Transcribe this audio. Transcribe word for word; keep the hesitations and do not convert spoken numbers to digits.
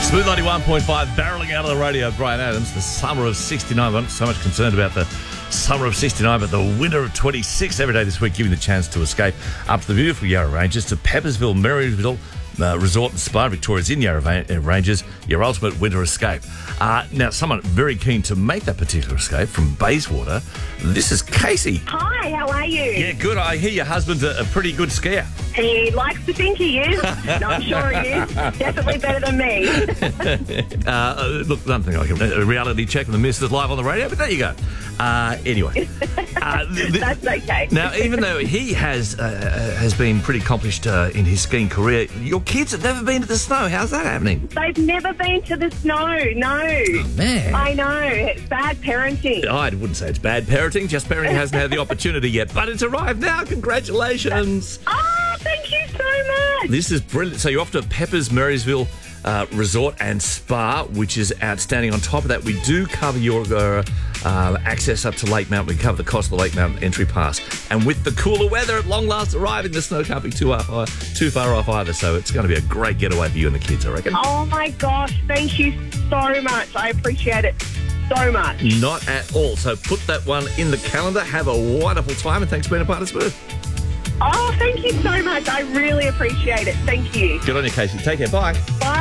Smooth ninety-one point five, barrelling out of the radio, Brian Adams. The summer of sixty-nine. I'm not so much concerned about the summer of sixty-nine, but the winter of twenty-six. Every day this week, giving the chance to escape up to the beautiful Yarra Ranges, to Peppersville, Marysville uh, Resort and Spa, Victoria's in Yarra Va- Ranges, your ultimate winter escape. Uh, now, someone very keen to make that particular escape from Bayswater. This is Casey. Hi, how are you? Yeah, good. I hear your husband's a, a pretty good skier. He likes to think he is. No, I'm sure he is. Definitely better than me. uh, look, nothing like a reality check with the missus live on the radio, but there you go. Uh, anyway. Uh, th- th- That's okay. Now, even though he has uh, has been pretty accomplished uh, in his skiing career, your kids have never been to the snow. How's that happening? They've never been to the snow, no. Oh, man. I know. It's bad parenting. I wouldn't say it's bad parenting, just parenting hasn't had the opportunity yet, but it's arrived now. Congratulations. Oh, thank you so much. This is brilliant. So you're off to Peppers Marysville uh, Resort and Spa, which is outstanding. On top of that, we do cover your uh, uh, access up to Lake Mountain. We cover the cost of the Lake Mountain entry pass. And with the cooler weather at long last arriving, the snow can't be too, uh, too far off either. So it's going to be a great getaway for you and the kids, I reckon. Oh, my gosh. Thank you so much. I appreciate it so much. Not at all. So put that one in the calendar. Have a wonderful time, and thanks for being a part of Smooth. Oh, thank you so much. I really appreciate it. Thank you. Good on you, Casey. Take care. Bye. Bye.